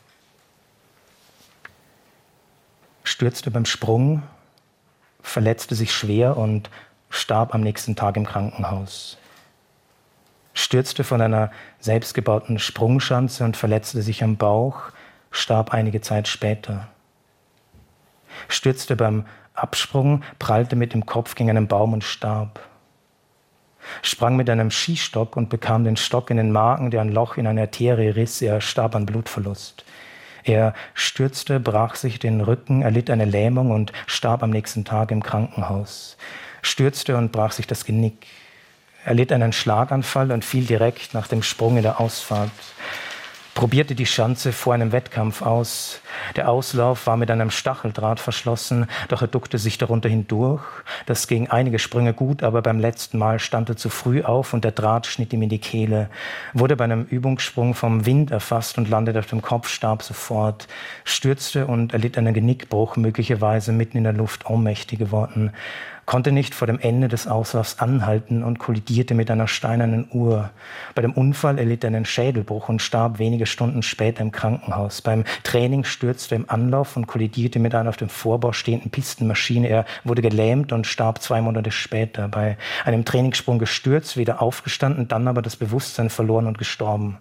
Stürzte beim Sprung, verletzte sich schwer und starb am nächsten Tag im Krankenhaus. Stürzte von einer selbstgebauten Sprungschanze und verletzte sich am Bauch, starb einige Zeit später. Stürzte beim Absprung, prallte mit dem Kopf gegen einen Baum und starb. Sprang mit einem Skistock und bekam den Stock in den Magen, der ein Loch in eine Arterie riss. Er starb an Blutverlust. Er stürzte, brach sich den Rücken, erlitt eine Lähmung und starb am nächsten Tag im Krankenhaus. Stürzte und brach sich das Genick. Er litt einen Schlaganfall und fiel direkt nach dem Sprung in der Ausfahrt. Probierte die Schanze vor einem Wettkampf aus. Der Auslauf war mit einem Stacheldraht verschlossen, doch er duckte sich darunter hindurch. Das ging einige Sprünge gut, aber beim letzten Mal stand er zu früh auf und der Draht schnitt ihm in die Kehle. Wurde bei einem Übungssprung vom Wind erfasst und landete auf dem Kopf, starb sofort. Stürzte und erlitt einen Genickbruch, möglicherweise mitten in der Luft ohnmächtig geworden. konnte nicht vor dem Ende des Auslaufs anhalten und kollidierte mit einer steinernen Uhr. Bei dem Unfall erlitt er einen Schädelbruch und starb wenige Stunden später im Krankenhaus. Beim Training stürzte er im Anlauf und kollidierte mit einer auf dem Vorbau stehenden Pistenmaschine. Er wurde gelähmt und starb zwei Monate später. Bei einem Trainingssprung gestürzt, wieder aufgestanden, dann aber das Bewusstsein verloren und gestorben.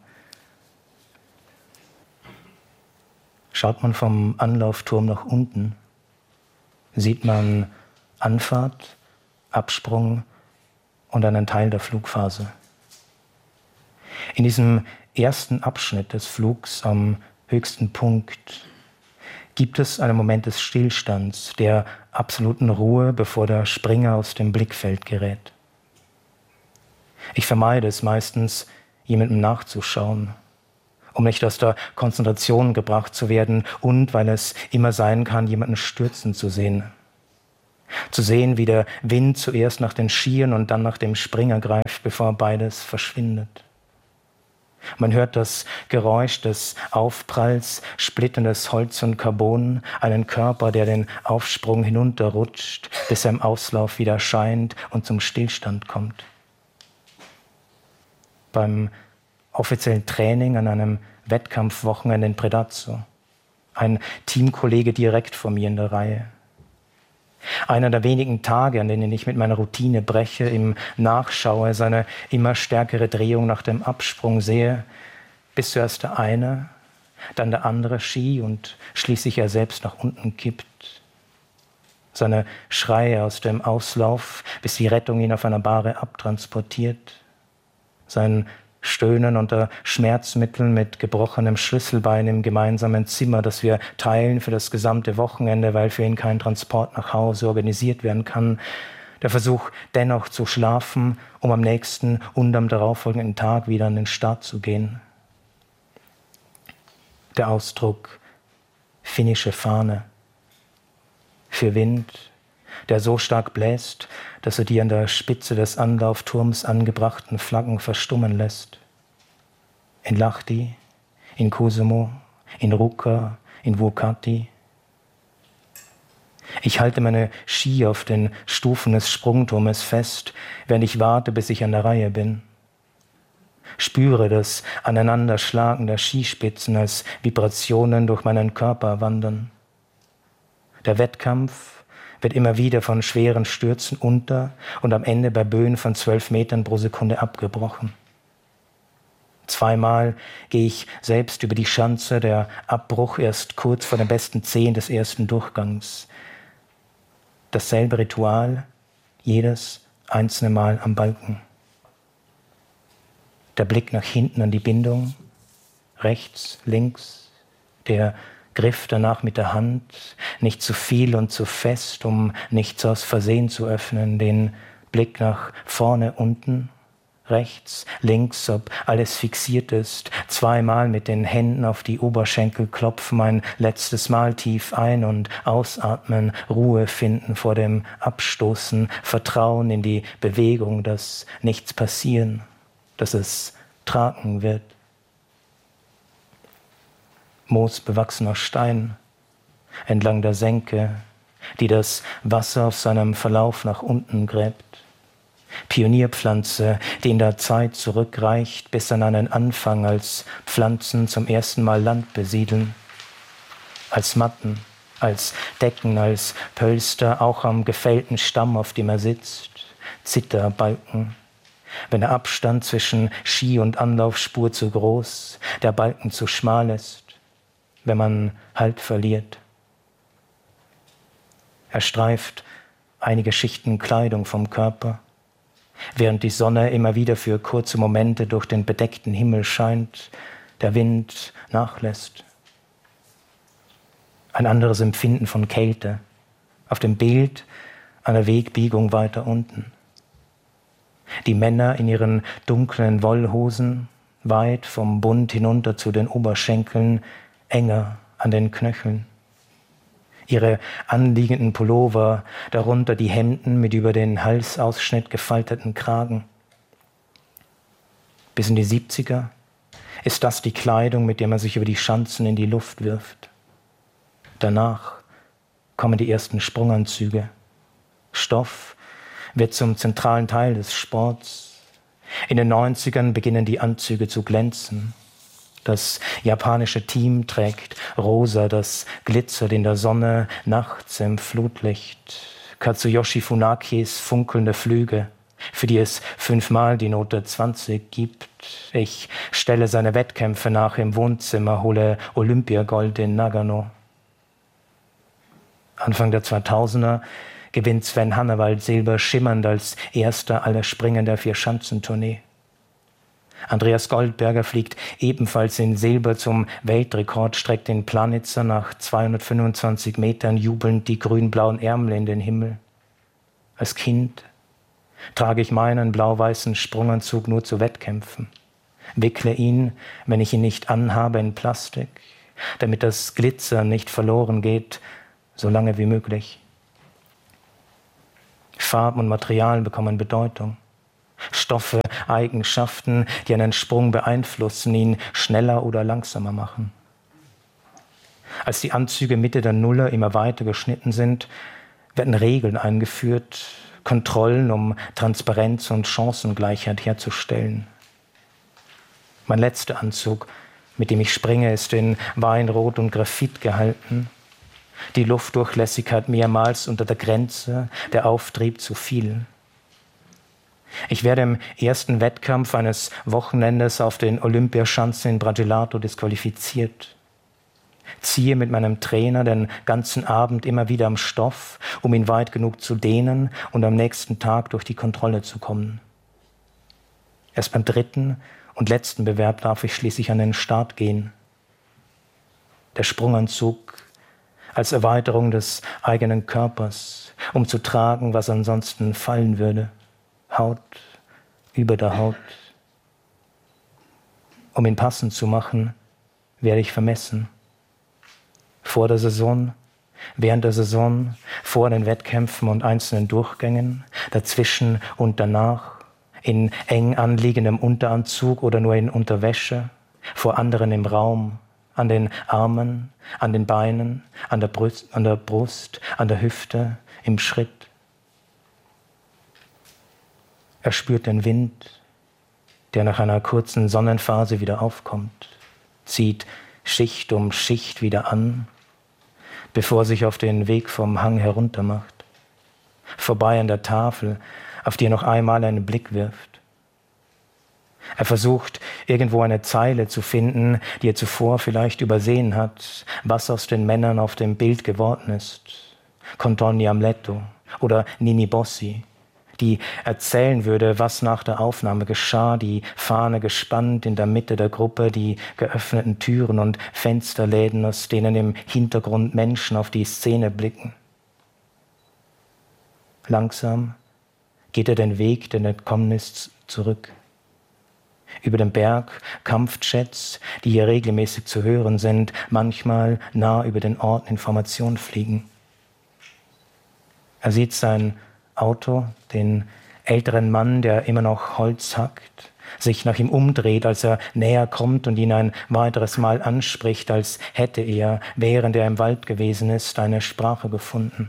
Schaut man vom Anlaufturm nach unten, sieht man Anfahrt, Absprung und einen Teil der Flugphase. In diesem ersten Abschnitt des Flugs am höchsten Punkt gibt es einen Moment des Stillstands, der absoluten Ruhe, bevor der Springer aus dem Blickfeld gerät. Ich vermeide es meistens, jemandem nachzuschauen, um nicht aus der Konzentration gebracht zu werden und weil es immer sein kann, jemanden stürzen zu sehen. Zu sehen, wie der Wind zuerst nach den Skiern und dann nach dem Springer greift, bevor beides verschwindet. Man hört das Geräusch des Aufpralls, splittendes Holz und Carbon, einen Körper, der den Aufsprung hinunterrutscht, bis er im Auslauf wieder erscheint und zum Stillstand kommt. Beim offiziellen Training an einem Wettkampfwochenende in Predazzo. Ein Teamkollege direkt vor mir in der Reihe. Einer der wenigen Tage, an denen ich mit meiner Routine breche, im Nachschaue, seine immer stärkere Drehung nach dem Absprung sehe, bis zuerst der eine, dann der andere Ski und schließlich er selbst nach unten kippt. Seine Schreie aus dem Auslauf, bis die Rettung ihn auf einer Bahre abtransportiert. Sein Stöhnen unter Schmerzmitteln mit gebrochenem Schlüsselbein im gemeinsamen Zimmer, das wir teilen für das gesamte Wochenende, weil für ihn kein Transport nach Hause organisiert werden kann. Der Versuch, dennoch zu schlafen, um am nächsten und am darauffolgenden Tag wieder an den Start zu gehen. Der Ausdruck finnische Fahne für Wind, der so stark bläst, dass er die an der Spitze des Anlaufturms angebrachten Flaggen verstummen lässt. In Lahti, in Kuusamo, in Ruka, in Vuokatti. Ich halte meine Ski auf den Stufen des Sprungturmes fest, während ich warte, bis ich an der Reihe bin. Spüre das Aneinanderschlagen der Skispitzen als Vibrationen durch meinen Körper wandern. Der Wettkampf wird immer wieder von schweren Stürzen unter und am Ende bei Böen von zwölf Metern pro Sekunde abgebrochen. Zweimal gehe ich selbst über die Schanze, der Abbruch erst kurz vor den besten zehn des ersten Durchgangs. Dasselbe Ritual, jedes einzelne Mal am Balken. Der Blick nach hinten an die Bindung, rechts, links, der Griff danach mit der Hand, nicht zu viel und zu fest, um nichts aus Versehen zu öffnen, den Blick nach vorne, unten, rechts, links, ob alles fixiert ist, zweimal mit den Händen auf die Oberschenkel klopfen, ein letztes Mal tief ein- und ausatmen, Ruhe finden vor dem Abstoßen, Vertrauen in die Bewegung, dass nichts passieren, dass es tragen wird. Moosbewachsener Stein entlang der Senke, die das Wasser auf seinem Verlauf nach unten gräbt. Pionierpflanze, die in der Zeit zurückreicht bis an einen Anfang, als Pflanzen zum ersten Mal Land besiedeln. Als Matten, als Decken, als Pölster, auch am gefällten Stamm, auf dem er sitzt. Zitterbalken. Wenn der Abstand zwischen Ski- und Anlaufspur zu groß, der Balken zu schmal ist, wenn man Halt verliert. Er streift einige Schichten Kleidung vom Körper, während die Sonne immer wieder für kurze Momente durch den bedeckten Himmel scheint, der Wind nachlässt. Ein anderes Empfinden von Kälte, auf dem Bild einer Wegbiegung weiter unten. Die Männer in ihren dunklen Wollhosen, weit vom Bund hinunter zu den Oberschenkeln, enger an den Knöcheln. Ihre anliegenden Pullover, darunter die Hemden mit über den Halsausschnitt gefalteten Kragen. Bis in die siebziger ist das die Kleidung, mit der man sich über die Schanzen in die Luft wirft. Danach kommen die ersten Sprunganzüge. Stoff wird zum zentralen Teil des Sports. In den neunzigern beginnen die Anzüge zu glänzen. Das japanische Team trägt rosa, das glitzert in der Sonne, nachts im Flutlicht. Katsuyoshi Funakis funkelnde Flüge, für die es fünfmal die Note zwanzig gibt. Ich stelle seine Wettkämpfe nach im Wohnzimmer, hole Olympiagold in Nagano. Anfang der zweitausender gewinnt Sven Hannawald Silber schimmernd als erster aller Springen der Vierschanzentournee. Andreas Goldberger fliegt ebenfalls in Silber zum Weltrekord, streckt in Planitzer nach zweihundertfünfundzwanzig Metern jubelnd die grün-blauen Ärmel in den Himmel. Als Kind trage ich meinen blau-weißen Sprunganzug nur zu Wettkämpfen, wickle ihn, wenn ich ihn nicht anhabe, in Plastik, damit das Glitzern nicht verloren geht, so lange wie möglich. Farben und Materialien bekommen Bedeutung. Stoffe, Eigenschaften, die einen Sprung beeinflussen, ihn schneller oder langsamer machen. Als die Anzüge Mitte der Nuller immer weiter geschnitten sind, werden Regeln eingeführt, Kontrollen, um Transparenz und Chancengleichheit herzustellen. Mein letzter Anzug, mit dem ich springe, ist in Weinrot und Graphit gehalten. Die Luftdurchlässigkeit mehrmals unter der Grenze, der Auftrieb zu viel. Ich werde im ersten Wettkampf eines Wochenendes auf den Olympiaschanzen in Braggelato disqualifiziert. Ziehe mit meinem Trainer den ganzen Abend immer wieder am Stoff, um ihn weit genug zu dehnen und am nächsten Tag durch die Kontrolle zu kommen. Erst beim dritten und letzten Bewerb darf ich schließlich an den Start gehen. Der Sprunganzug als Erweiterung des eigenen Körpers, um zu tragen, was ansonsten fallen würde. Haut über der Haut. Um ihn passend zu machen, werde ich vermessen. Vor der Saison, während der Saison, vor den Wettkämpfen und einzelnen Durchgängen, dazwischen und danach, in eng anliegendem Unteranzug oder nur in Unterwäsche, vor anderen im Raum, an den Armen, an den Beinen, an der Brust, an der Brust, an der Hüfte, im Schritt. Er spürt den Wind, der nach einer kurzen Sonnenphase wieder aufkommt, zieht Schicht um Schicht wieder an, bevor er sich auf den Weg vom Hang herunter macht, vorbei an der Tafel, auf die er noch einmal einen Blick wirft. Er versucht, irgendwo eine Zeile zu finden, die er zuvor vielleicht übersehen hat, was aus den Männern auf dem Bild geworden ist. Contoni Amleto oder Nini Bossi, die erzählen würde, was nach der Aufnahme geschah, die Fahne gespannt in der Mitte der Gruppe, die geöffneten Türen und Fensterläden, aus denen im Hintergrund Menschen auf die Szene blicken. Langsam geht er den Weg, der entkommen ist, zurück. Über den Berg Kampfjets, die hier regelmäßig zu hören sind, manchmal nah über den Ort in Formation fliegen. Er sieht sein Auto, den älteren Mann, der immer noch Holz hackt, sich nach ihm umdreht, als er näher kommt und ihn ein weiteres Mal anspricht, als hätte er, während er im Wald gewesen ist, eine Sprache gefunden.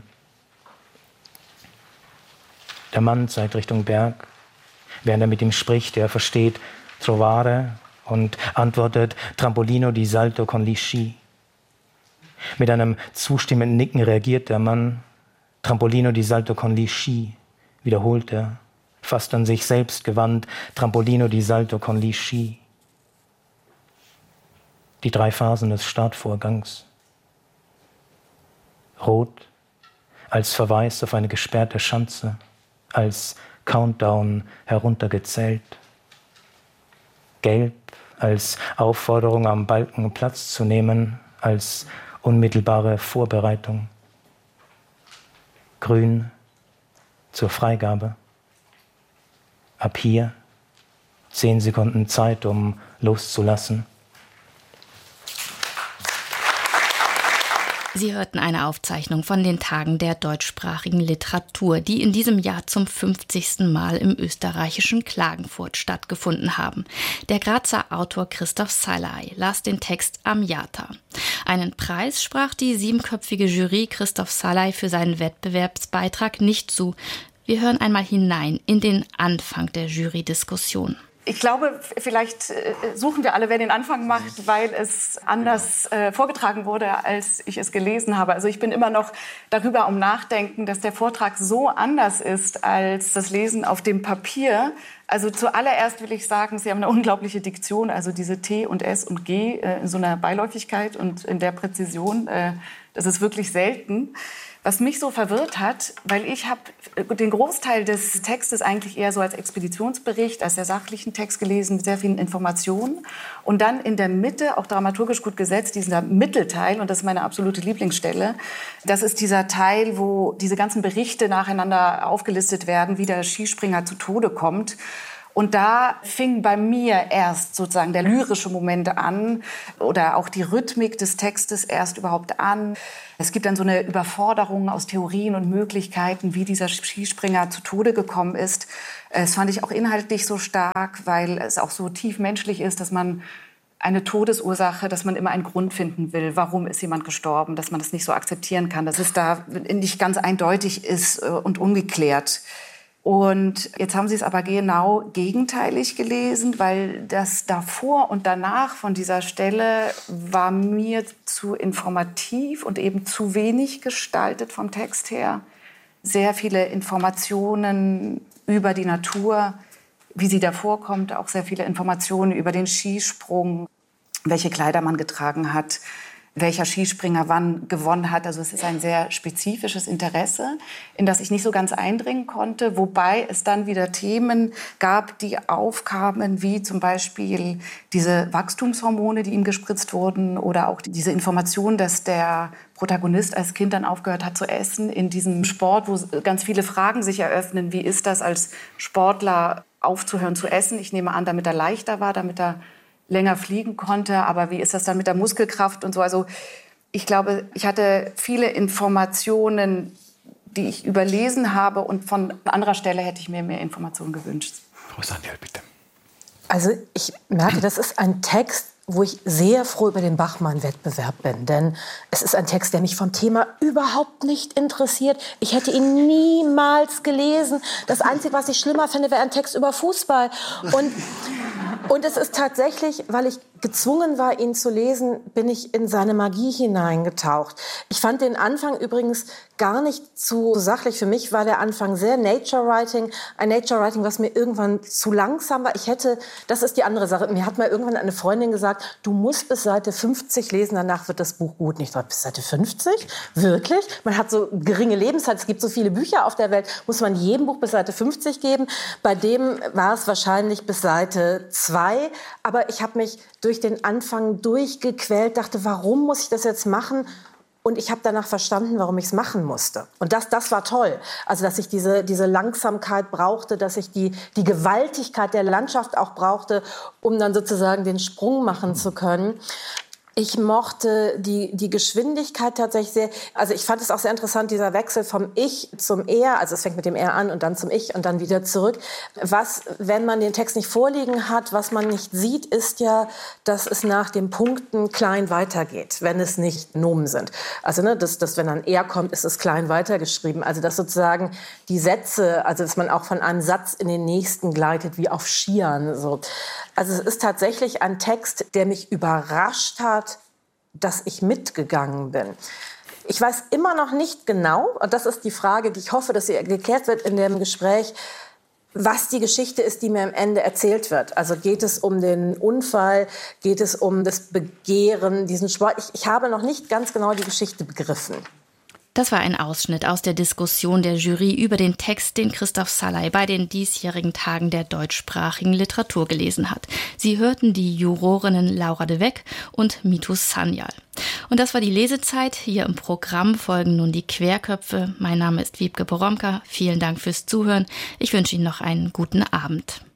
Der Mann zeigt Richtung Berg, während er mit ihm spricht. Er versteht Trovare und antwortet Trampolino di salto con gli sci. Mit einem zustimmenden Nicken reagiert der Mann. Trampolino di salto con gli sci, wiederholt er, fast an sich selbst gewandt. Trampolino di salto con gli sci. Die drei Phasen des Startvorgangs. Rot als Verweis auf eine gesperrte Schanze, als Countdown heruntergezählt. Gelb als Aufforderung, am Balken Platz zu nehmen, als unmittelbare Vorbereitung. Grün zur Freigabe. Ab hier zehn Sekunden Zeit, um loszulassen. Sie hörten eine Aufzeichnung von den Tagen der deutschsprachigen Literatur, die in diesem Jahr zum fünfzigsten Mal im österreichischen Klagenfurt stattgefunden haben. Der Grazer Autor Christoph Szalay las den Text Amjata. Einen Preis sprach die siebenköpfige Jury Christoph Szalay für seinen Wettbewerbsbeitrag nicht zu. Wir hören einmal hinein in den Anfang der Jurydiskussion. Ich glaube, vielleicht suchen wir alle, wer den Anfang macht, weil es anders äh, vorgetragen wurde, als ich es gelesen habe. Also ich bin immer noch darüber am Nachdenken, dass der Vortrag so anders ist als das Lesen auf dem Papier. Also zuallererst will ich sagen, Sie haben eine unglaubliche Diktion, also diese T und S und G äh, in so einer Beiläufigkeit und in der Präzision. Äh, das ist wirklich selten. Was mich so verwirrt hat, weil ich habe den Großteil des Textes eigentlich eher so als Expeditionsbericht, als sehr sachlichen Text gelesen, mit sehr vielen Informationen. Und dann in der Mitte, auch dramaturgisch gut gesetzt, dieser Mittelteil, und das ist meine absolute Lieblingsstelle, das ist dieser Teil, wo diese ganzen Berichte nacheinander aufgelistet werden, wie der Skispringer zu Tode kommt. Und da fing bei mir erst sozusagen der lyrische Moment an oder auch die Rhythmik des Textes erst überhaupt an. Es gibt dann so eine Überforderung aus Theorien und Möglichkeiten, wie dieser Skispringer zu Tode gekommen ist. Das fand ich auch inhaltlich so stark, weil es auch so tief menschlich ist, dass man eine Todesursache, dass man immer einen Grund finden will. Warum ist jemand gestorben? Dass man das nicht so akzeptieren kann, dass es da nicht ganz eindeutig ist und ungeklärt. Und jetzt haben Sie es aber genau gegenteilig gelesen, weil das davor und danach von dieser Stelle war mir zu informativ und eben zu wenig gestaltet vom Text her. Sehr viele Informationen über die Natur, wie sie da vorkommt, auch sehr viele Informationen über den Skisprung, welche Kleider man getragen hat, welcher Skispringer wann gewonnen hat. Also es ist ein sehr spezifisches Interesse, in das ich nicht so ganz eindringen konnte, wobei es dann wieder Themen gab, die aufkamen, wie zum Beispiel diese Wachstumshormone, die ihm gespritzt wurden, oder auch diese Information, dass der Protagonist als Kind dann aufgehört hat zu essen in diesem Sport, wo ganz viele Fragen sich eröffnen. Wie ist das als Sportler aufzuhören zu essen? Ich nehme an, damit er leichter war, damit er länger fliegen konnte, aber wie ist das dann mit der Muskelkraft und so? Also ich glaube, ich hatte viele Informationen, die ich überlesen habe, und von anderer Stelle hätte ich mir mehr Informationen gewünscht. Frau Sanyal, bitte. Also ich merke, das ist ein Text, wo ich sehr froh über den Bachmann-Wettbewerb bin. Denn es ist ein Text, der mich vom Thema überhaupt nicht interessiert. Ich hätte ihn niemals gelesen. Das Einzige, was ich schlimmer finde, wäre ein Text über Fußball. Und, und es ist tatsächlich, weil ich gezwungen war, ihn zu lesen, bin ich in seine Magie hineingetaucht. Ich fand den Anfang übrigens gar nicht zu sachlich. Für mich war der Anfang sehr Nature-Writing. Ein Nature-Writing, was mir irgendwann zu langsam war. Ich hätte, das ist die andere Sache. Mir hat mal irgendwann eine Freundin gesagt, du musst bis Seite fünfzig lesen, danach wird das Buch gut. Nicht bis Seite fünfzig? Wirklich? Man hat so geringe Lebenszeit. Es gibt so viele Bücher auf der Welt. Muss man jedem Buch bis Seite fünfzig geben? Bei dem war es wahrscheinlich bis Seite zwei. Aber ich habe mich durch den Anfang durchgequält, dachte, warum muss ich das jetzt machen? Und ich habe danach verstanden, warum ich es machen musste. Und das, das war toll. Also, dass ich diese, diese Langsamkeit brauchte, dass ich die, die Gewaltigkeit der Landschaft auch brauchte, um dann sozusagen den Sprung machen zu können. Ich mochte die, die Geschwindigkeit tatsächlich sehr. Also ich fand es auch sehr interessant, dieser Wechsel vom Ich zum Er. Also es fängt mit dem Er an und dann zum Ich und dann wieder zurück. Was, wenn man den Text nicht vorliegen hat, was man nicht sieht, ist ja, dass es nach den Punkten klein weitergeht, wenn es nicht Nomen sind. Also ne, dass, dass wenn ein Er kommt, ist es klein weitergeschrieben. Also dass sozusagen die Sätze, also dass man auch von einem Satz in den nächsten gleitet, wie auf Skiern. So. Also es ist tatsächlich ein Text, der mich überrascht hat, dass ich mitgegangen bin. Ich weiß immer noch nicht genau, und das ist die Frage, die ich hoffe, dass sie geklärt wird in dem Gespräch, was die Geschichte ist, die mir am Ende erzählt wird. Also geht es um den Unfall, geht es um das Begehren, diesen Sport. Ich, ich habe noch nicht ganz genau die Geschichte begriffen. Das war ein Ausschnitt aus der Diskussion der Jury über den Text, den Christoph Szalay bei den diesjährigen Tagen der deutschsprachigen Literatur gelesen hat. Sie hörten die Jurorinnen Laura de Weck und Mitu Sanyal. Und das war die Lesezeit. Hier im Programm folgen nun die Querköpfe. Mein Name ist Wiebke Poromka. Vielen Dank fürs Zuhören. Ich wünsche Ihnen noch einen guten Abend.